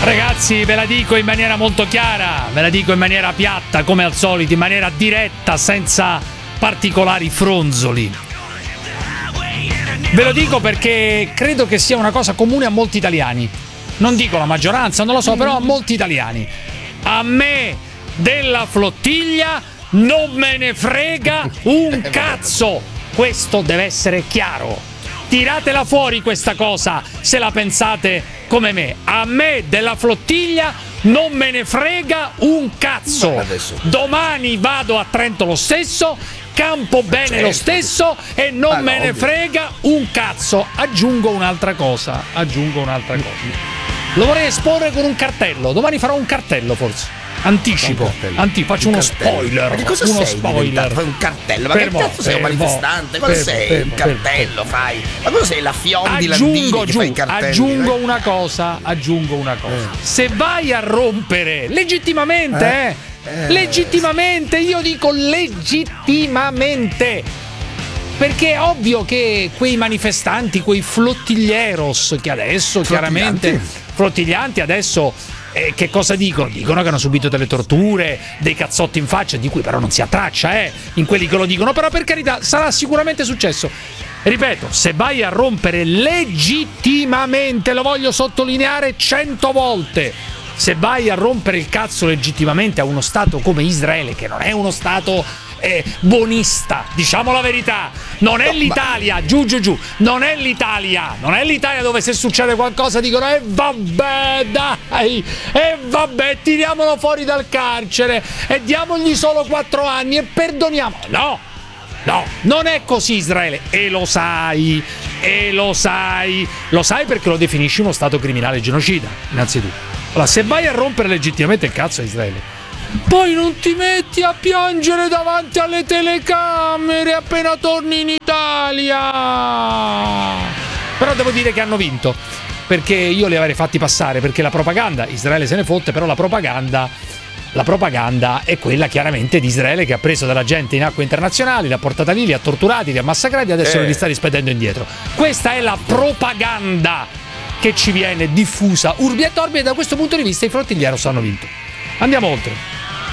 Ragazzi, ve la dico in maniera molto chiara, ve la dico in maniera piatta, come al solito, in maniera diretta, senza particolari fronzoli. Ve lo dico perché credo che sia una cosa comune a molti italiani. Non dico la maggioranza, non lo so, però a molti italiani. A me della flottiglia non me ne frega un cazzo. Questo deve essere chiaro. Tiratela fuori questa cosa se la pensate come me. A me della flottiglia non me ne frega un cazzo. Domani vado a Trento lo stesso, campo bene lo stesso e non me ne frega un cazzo. Aggiungo un'altra cosa. Lo vorrei esporre con un cartello. Domani farò un cartello forse. Anticipo, faccio uno spoiler. Ma che cosa uno sei spoiler? Fai un cartello? Ma che cazzo sei un manifestante? Cosa sei? Un cartello fai? Ma cosa sei? La Fiondi Landini che fai i cartelli? Aggiungo una cosa. Se vai a rompere legittimamente, legittimamente, io dico legittimamente, perché è ovvio che quei manifestanti, quei flottiglieros che adesso chiaramente flottiglianti adesso che cosa dicono? Dicono che hanno subito delle torture, dei cazzotti in faccia, di cui però non si ha traccia in quelli che lo dicono, però per carità sarà sicuramente successo. Ripeto, se vai a rompere legittimamente, lo voglio sottolineare 100 volte, se vai a rompere il cazzo legittimamente a uno stato come Israele, che non è uno stato buonista, diciamo la verità, non è l'Italia, giù, non è l'Italia dove se succede qualcosa dicono vabbè dai, vabbè tiriamolo fuori dal carcere e diamogli solo 4 anni e perdoniamo. No, non è così Israele, e lo sai perché lo definisci uno stato criminale genocida, innanzitutto. Allora, se vai a rompere legittimamente il cazzo a Israele, poi non ti metti a piangere davanti alle telecamere appena torni in Italia. Però devo dire che hanno vinto, perché io li avrei fatti passare, perché la propaganda, Israele se ne fotte, però la propaganda è quella chiaramente di Israele, che ha preso della gente in acque internazionali, li ha portata lì, li ha torturati, li ha massacrati e adesso li sta rispedendo indietro. Questa è la propaganda che ci viene diffusa urbi e torbi, e da questo punto di vista i flottiglieros hanno vinto. Andiamo oltre.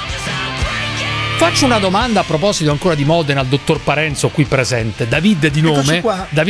Faccio una domanda a proposito ancora di Modena al dottor Parenzo qui presente, Davide di nome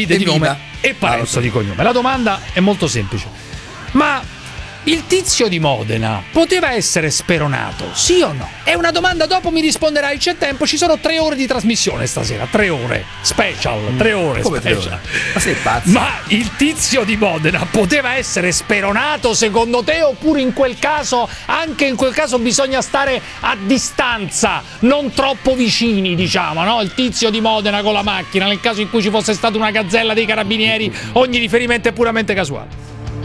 e Parenzo di cognome. La domanda è molto semplice. Ma il tizio di Modena poteva essere speronato, sì o no? È una domanda, dopo mi risponderai, c'è tempo, ci sono 3 ore di trasmissione stasera, 3 ore special, 3 ore come special. 3 ore? Ma sei pazzo? Ma il tizio di Modena poteva essere speronato secondo te, oppure anche in quel caso bisogna stare a distanza, non troppo vicini, diciamo, no? Il tizio di Modena con la macchina, nel caso in cui ci fosse stata una gazzella dei carabinieri, ogni riferimento è puramente casuale.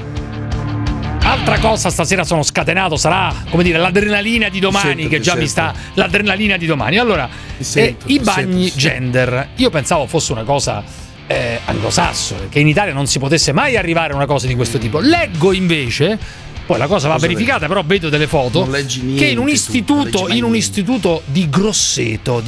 Altra cosa stasera sono scatenato, sarà, come dire, l'adrenalina di domani, che già mi sta, l'adrenalina di domani. Allora, i bagni gender, io pensavo fosse una cosa anglosassone, che in Italia non si potesse mai arrivare a una cosa di questo tipo. Leggo invece, poi la cosa va verificata, però vedo delle foto, che in un istituto di Grosseto,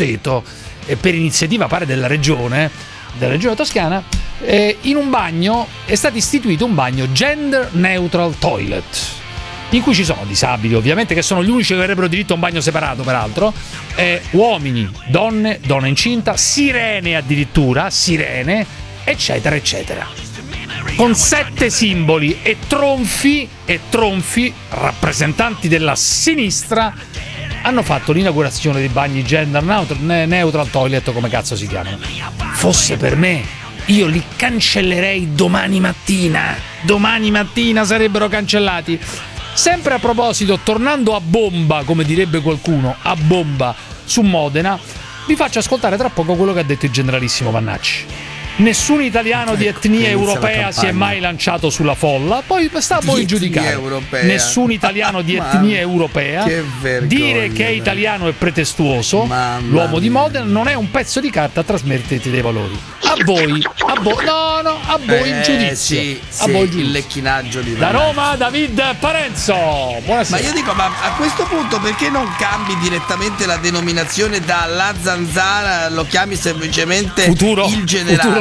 per iniziativa pare della regione toscana, in un bagno è stato istituito un bagno gender neutral toilet, in cui ci sono disabili, ovviamente, che sono gli unici che avrebbero diritto a un bagno separato, peraltro, uomini, donne incinta, sirene addirittura, eccetera eccetera, con 7 simboli e tronfi, rappresentanti della sinistra hanno fatto l'inaugurazione dei bagni gender neutral toilet, come cazzo si chiamano. Fosse per me, io li cancellerei domani mattina sarebbero cancellati. Sempre a proposito, tornando a bomba, come direbbe qualcuno, a bomba su Modena, vi faccio ascoltare tra poco quello che ha detto il generalissimo Vannacci. Nessun italiano di etnia europea si è mai lanciato sulla folla, poi sta a voi giudicare. Nessun italiano di etnia europea. Dire che è italiano è pretestuoso. L'uomo di Modena non è un pezzo di carta a trasmetterti dei valori. A voi il giudizio. A voi il lecchinaggio di da Roma, David Parenzo. Buonasera. Ma io dico, ma a questo punto perché non cambi direttamente la denominazione da La Zanzara, lo chiami semplicemente il generale?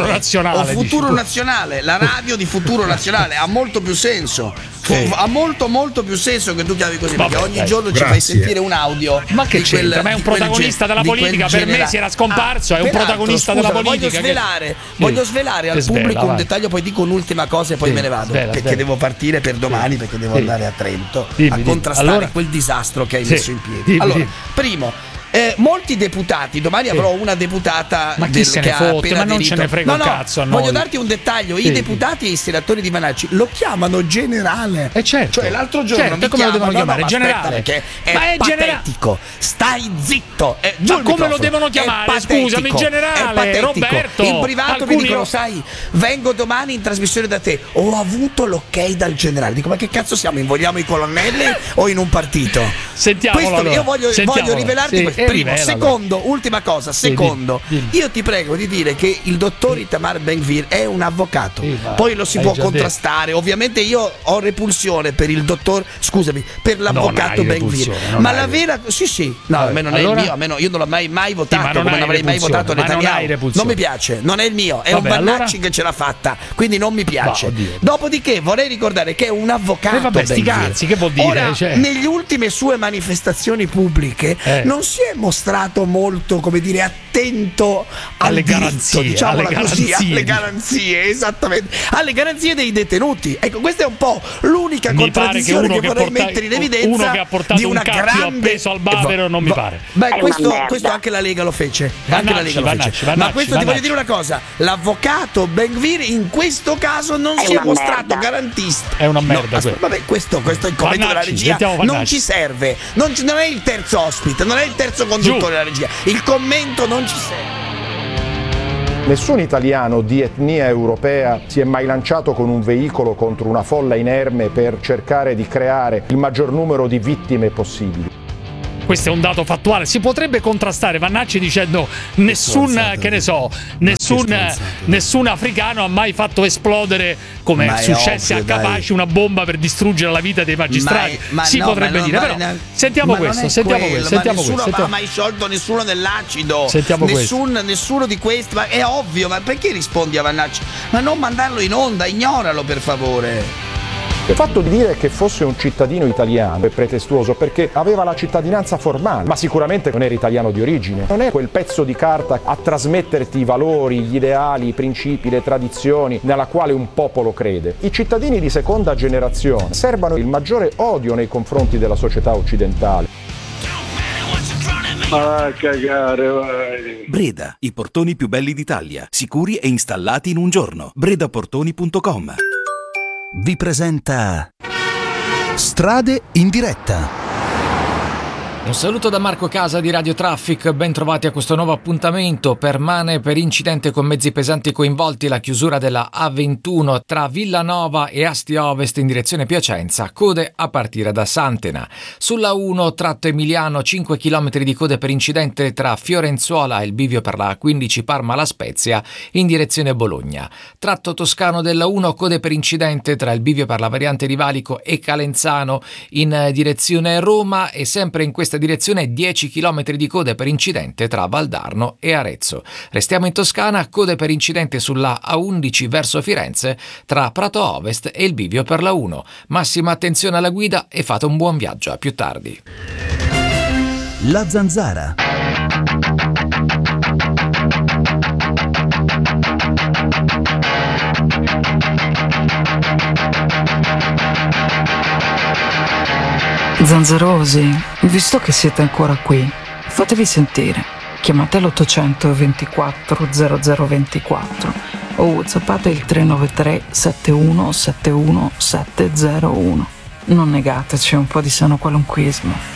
Nazionale. Futuro Nazionale, la radio di Futuro Nazionale ha molto più senso. Ha molto più senso che tu chiami così, perché ogni giorno ci fai sentire un audio. Ma che c'entra? Ma è un protagonista della politica, per me si era scomparso, è un protagonista della politica. Voglio svelare al pubblico un dettaglio, poi dico un'ultima cosa e poi me ne vado, perché devo partire per domani, perché devo andare a Trento a contrastare quel disastro che hai messo in piedi. Allora, primo, molti deputati, domani avrò una deputata che ha appena non ce ne frega un cazzo a noi. Voglio darti un dettaglio, i deputati e i senatori di Vanacci lo chiamano generale. Certo. Cioè l'altro giorno come lo devono chiamare? Generale. Perché è patetico. Stai zitto. Ma come lo devono chiamare? Scusami, generale Roberto. In privato mi dicono, sai, vengo domani in trasmissione da te, ho avuto l'ok dal generale. Dico, ma che cazzo siamo? Invogliamo i colonnelli o in un partito? Sentiamolo. Questo io voglio rivelarti. Primo, secondo, ultima cosa, io ti prego di dire che il dottor Itamar Ben-Gvir è un avvocato, poi lo si può contrastare, ovviamente io ho repulsione per il dottor, scusami, per l'avvocato Ben-Gvir, ma la vera, a me non è il mio, io non l'ho mai votato, come non avrei mai votato Netanyahu, non mi piace, non è il mio, è un Vannacci che ce l'ha fatta, quindi non mi piace. Dopodiché vorrei ricordare che è un avvocato sti cazzi, che vuol dire? Ora, nelle ultime sue manifestazioni pubbliche non si è mostrato molto, come dire, attento alle garanzie, diciamola così, alle garanzie, esattamente, alle garanzie dei detenuti. Ecco, questa è un po' l'unica contraddizione che vorrei mettere in evidenza. Uno che ha portato di una grande appeso al bavero non mi pare. Beh, questo anche la Lega lo fece. Ma questo ti voglio dire una cosa: l'avvocato Ben-Gvir in questo caso non si è mostrato garantista. È una merda. Vabbè, questo il commento della regia non ci serve. Non è il terzo ospite, non è il terzo conduttore della regia. Il commento non ci serve. Nessun italiano di etnia europea si è mai lanciato con un veicolo contro una folla inerme per cercare di creare il maggior numero di vittime possibili. Questo è un dato fattuale. Si potrebbe contrastare Vannacci dicendo nessun africano ha mai fatto esplodere, come è successo a Capaci, una bomba per distruggere la vita dei magistrati. Potrebbe dire, però sentiamo questo. Nessuno ha mai sciolto nessuno nell'acido. Nessuno di questi. Ma è ovvio, ma perché rispondi a Vannacci? Ma non mandarlo in onda, ignoralo per favore. Il fatto di dire che fosse un cittadino italiano è pretestuoso perché aveva la cittadinanza formale, ma sicuramente non era italiano di origine. Non è quel pezzo di carta a trasmetterti i valori, gli ideali, i principi, le tradizioni nella quale un popolo crede. I cittadini di seconda generazione serbano il maggiore odio nei confronti della società occidentale. A cagare, vai. Breda, i portoni più belli d'Italia, sicuri e installati in un giorno. bredaportoni.com vi presenta Strade in diretta. Un saluto da Marco Casa di Radio Traffic, ben trovati a questo nuovo appuntamento. Permane per incidente con mezzi pesanti coinvolti la chiusura della A21 tra Villanova e Asti Ovest in direzione Piacenza, code a partire da Santena. Sulla 1 tratto Emiliano 5 km di code per incidente tra Fiorenzuola e il bivio per la 15 Parma La Spezia in direzione Bologna. Tratto toscano della 1 code per incidente tra il bivio per la variante di Valico e Calenzano in direzione Roma, e sempre in questa direzione 10 km di code per incidente tra Valdarno e Arezzo. Restiamo in Toscana, code per incidente sulla A11 verso Firenze tra Prato Ovest e il bivio per la 1. Massima attenzione alla guida e fate un buon viaggio, a più tardi. La Zanzara. Zanzarosi, visto che siete ancora qui, fatevi sentire. Chiamate l'800 24 0024 o whatsappate il 393 71 71 701. Non negateci un po' di sano qualunquismo.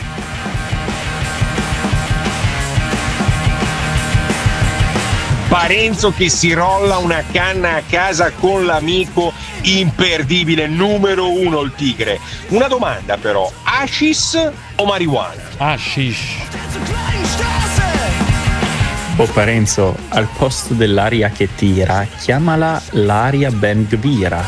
Parenzo che si rolla una canna a casa con l'amico, imperdibile, numero 1 il tigre. Una domanda però, hashish o marijuana? Hashish. Parenzo, al posto dell'aria che tira, chiamala l'aria Ben-Gvira.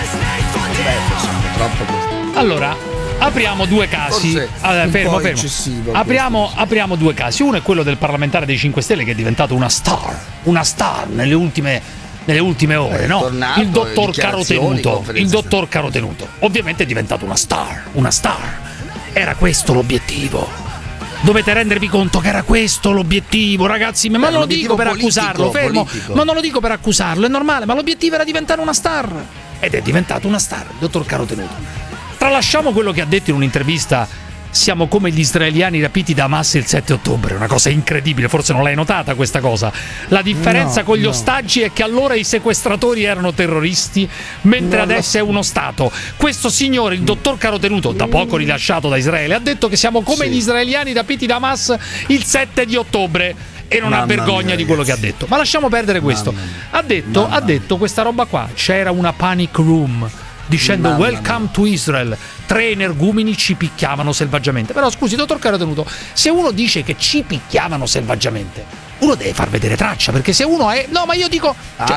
Allora, apriamo due casi. Fermo. Apriamo due casi. Uno è quello del parlamentare dei 5 Stelle che è diventato una star nelle ultime nelle ultime ore, no? Tornato, il dottor Carotenuto. Il dottor stampa. Carotenuto. Ovviamente è diventato una star. Era questo l'obiettivo. Dovete rendervi conto che era questo l'obiettivo, ragazzi. Ma non lo dico per accusarlo, fermo. Ma non lo dico per accusarlo, è normale. Ma l'obiettivo era diventare una star. Ed è diventato una star, il dottor Carotenuto. Tralasciamo quello che ha detto in un'intervista. Siamo come gli israeliani rapiti da Hamas il 7 ottobre, una cosa incredibile, forse non l'hai notata questa cosa. La differenza con gli ostaggi è che allora i sequestratori erano terroristi, mentre adesso è uno Stato. Questo signore, il dottor Carotenuto, da poco rilasciato da Israele, ha detto che siamo come gli israeliani rapiti da Hamas il 7 di ottobre. E non ha vergogna di quello che ha detto. Ma lasciamo perdere questo. Ha detto questa roba qua, c'era una panic room, dicendo welcome to Israel. 3 energumeni ci picchiavano selvaggiamente. Però scusi, dottor Carotenuto, se uno dice che ci picchiavano selvaggiamente, uno deve far vedere traccia, perché se uno è... No, ma io dico...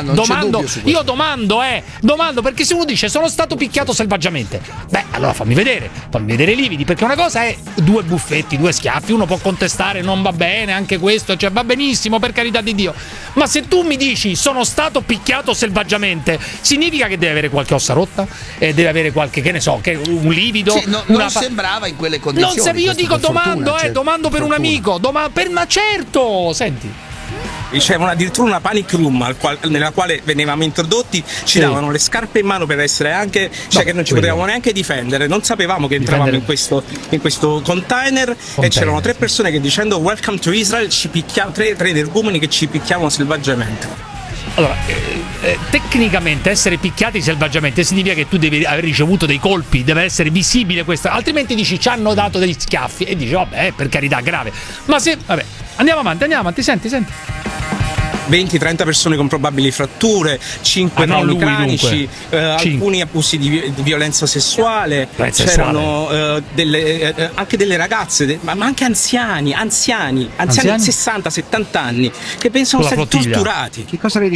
domando, perché se uno dice sono stato picchiato selvaggiamente, beh, allora fammi vedere i lividi, perché una cosa è 2 buffetti, 2 schiaffi, uno può contestare, non va bene, anche questo, cioè va benissimo, per carità di Dio. Ma se tu mi dici sono stato picchiato selvaggiamente, significa che deve avere qualche ossa rotta? Deve avere qualche, che ne so, che un livido? Sì, non sembrava in quelle condizioni. Io dico domando per un amico, ma certo, senti. C'era addirittura una panic room nella quale venivamo introdotti, ci davano le scarpe in mano per essere anche, che non ci potevamo neanche difendere, non sapevamo che entravamo in questo container e c'erano 3 persone che dicendo welcome to Israel ci picchiavano, 3 energumeni che ci picchiavano selvaggiamente. Allora, tecnicamente essere picchiati selvaggiamente significa che tu devi aver ricevuto dei colpi, deve essere visibile questo, altrimenti dici ci hanno dato degli schiaffi e dici vabbè, per carità, grave. Ma se vabbè, andiamo avanti, senti. 20-30 persone con probabili fratture, 5 traumi cranici, alcuni abusi di violenza sessuale, c'erano anche delle ragazze, ma anche anziani 60-70 anni che pensano stati torturati. Che cosa le